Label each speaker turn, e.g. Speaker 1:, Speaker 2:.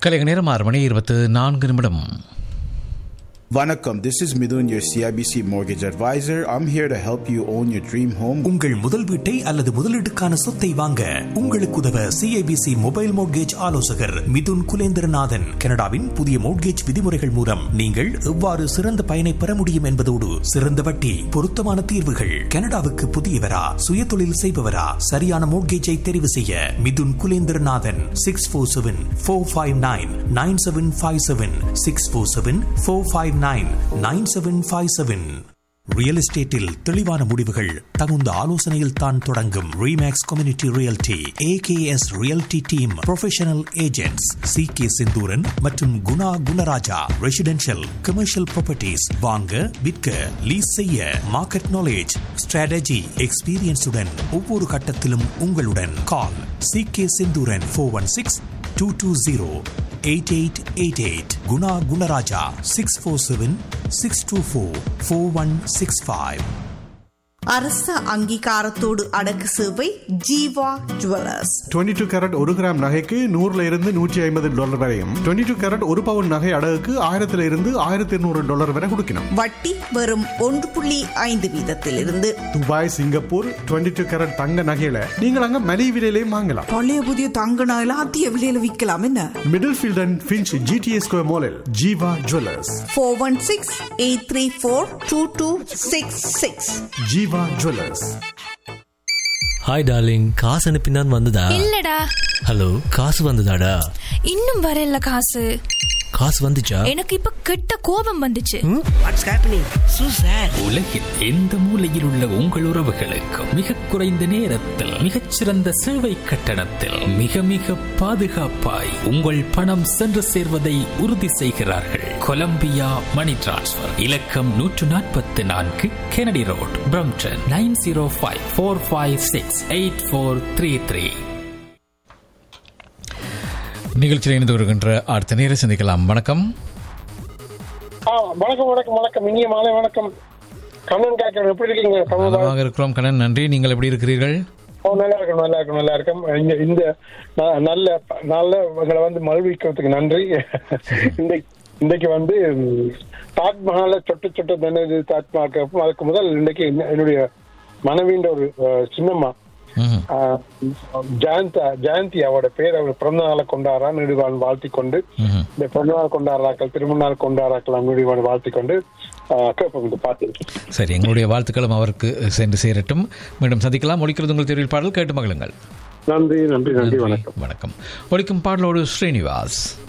Speaker 1: கலைக நேரம் 6:24.
Speaker 2: Vanakkam, this is Midun, your CIBC mortgage advisor. I'm here to help you own your dream home.
Speaker 3: உங்கள் முதல் வீட்டை அல்லது முதலீட்டுக்கான சொத்தை வாங்க உங்களுக்கு உதவ CIBC மொபைல் மோட்கேஜ் ஆலோசகர் மிதுன் குலேந்திரநாதன். கனடாவின் புதிய மோட்கேஜ் விதிமுறைகள் மூலம் நீங்கள் எவ்வாறு சிறந்த பயனை பெற முடியும் என்பதோடு சிறந்த வட்டி, பொருத்தமான தீர்வுகள். கனடாவுக்கு புதியவரா, சுயதொழில் செய்பவரா, சரியான மோட்கேஜை தெரிவு செய்ய மிதுன் குலேந்திரநாதன் 647-459-9757 647-459-9757. ரியல் எஸ்டேட்டில் தெளிவான முடிவுகள் தகுந்த ஆலோசனையில் தான் தொடங்கும். Remakes community realty, AKS realty team professional agents CK Senthuran மற்றும் Guna Gunaraja. Residential, commercial properties வாங்க, விற்க, லீஸ் செய்ய, மார்க்கெட் நாலேஜ், ஸ்ட்ராட்டஜி, எக்ஸ்பீரியன்ஸுடன் ஒவ்வொரு கட்டத்திலும் உங்களுடன். கால் CK செந்தூரன் 416-220-8888. குணா குணராஜா 647-624-4165.
Speaker 4: அரச அங்கீகாரத்தோடு அடக்கு சேவை ஜீவா ஜுவல்லர்ஸ்.
Speaker 5: 22 கேரட் 1 கிராம் நகைக்கு $100 வரையும், 22 கேரட் 1 பவுன் நகை அடகுக்கு $1,000 வரை கொடுக்கணும்.
Speaker 4: வட்டி வெறும் 1.5%
Speaker 5: துபாய், சிங்கப்பூர் 22 கேரட் தங்க நகையில நீங்கள் அங்க மலிவு விலையிலேயே வாங்கலாம்.
Speaker 4: பழைய புதிய தங்க நகையில அதிக விலையில விற்கலாம். என்ன
Speaker 5: middle field and Finch GTA square மாலில் Jeeva jewellers.
Speaker 4: 416-834-2266.
Speaker 5: Jeeva jewellers.
Speaker 6: Hi darling, காசு அனுப்பினான் வந்ததா?
Speaker 7: இல்லடா.
Speaker 6: ஹலோ, காசு வந்ததாடா?
Speaker 7: இன்னும் வரல. காசு
Speaker 6: வந்துச்சா?
Speaker 7: எனக்கு இப்ப கெட்ட கோபம் வந்துச்சு.
Speaker 8: What's happening so chat.
Speaker 9: உலகில் எந்த மூலையில் உள்ள உங்கள் உறவுகளுக்கு மிக குறைந்த நேரத்தில் மிகச்சிறந்த சேவை கட்டணத்தில் மிக மிக பாதுகாப்பாய் உங்கள் பணம் சென்று சேர்வதை உறுதி செய்கிறார்கள். கொலம்பியா மணி டிரான்ஸ்ஃபர். இலக்கம் 144 கெனடி ரோட், பிரம்டன் 905-456-8433.
Speaker 1: நிகழ்ச்சியில் இணைந்து வருகின்ற அடுத்த நேரம் சந்திக்கலாம். வணக்கம்.
Speaker 10: வணக்கம். இனிய மாலை வணக்கம். கண்ணன் கேட்கிறேன், எப்படி இருக்கீங்க?
Speaker 1: நலமாக இருக்கிறோம் கண்ணன், நன்றி. நீங்கள் எப்படி இருக்கிறீர்கள்?
Speaker 10: நல்லா இருக்கும். இந்த நல்ல உங்களை வந்து மகிழ்விக்கிறதுக்கு நன்றி. இன்றைக்கு வந்து தாஜ்மஹாலை சொட்டு தினது தாஜ்மஹால். அதுக்கு முதல் இன்றைக்கு என்னுடைய மனைவின்ற ஒரு சின்னம்மா ஜெயந்தி அவரோட பேர், அவர் பிறந்த நாளை கொண்டாடுறா. நெடுவான் வாழ்த்தி கொண்டு, இந்த பிறந்த நாள் கொண்டாடுறாக்கள், திருமண நாள் கொண்டாடுறாக்கள் நெடுவான் வாழ்த்தி கொண்டு கேட்போம் பாட்டு.
Speaker 1: சரி, எங்களுடைய வாழ்த்துக்களும் அவருக்கு சென்று சேரட்டும். மீண்டும் சந்திக்கலாம். ஒலிக்கிறது உங்கள் தெரிவில் பாடல் கேட்டு மகிழுங்கள்.
Speaker 10: நன்றி. வணக்கம்.
Speaker 1: ஒலிக்கும் பாடலோடு ஸ்ரீனிவாஸ்.